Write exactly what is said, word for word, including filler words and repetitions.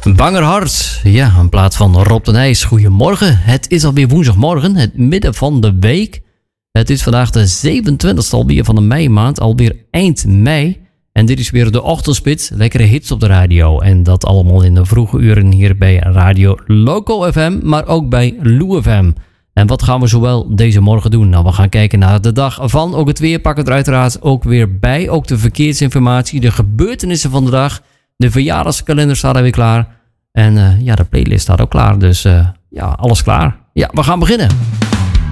Bangerhart, ja, een plaat van Rob de Nijs. Goedemorgen, het is alweer woensdagmorgen, het midden van de week. Het is vandaag de zevenentwintigste alweer van de meimaand, alweer eind mei. En dit is weer de ochtendspits, lekkere hits op de radio. En dat allemaal in de vroege uren hier bij Radio Loco F M, maar ook bij Lou F M. En wat gaan we zowel deze morgen doen? Nou, we gaan kijken naar de dag van. Ook het weer pakken er uiteraard ook weer bij. Ook de verkeersinformatie, de gebeurtenissen van de dag. De verjaardagskalender staat er weer klaar. En uh, ja, de playlist staat ook klaar. Dus uh, ja, alles klaar. Ja, we gaan beginnen.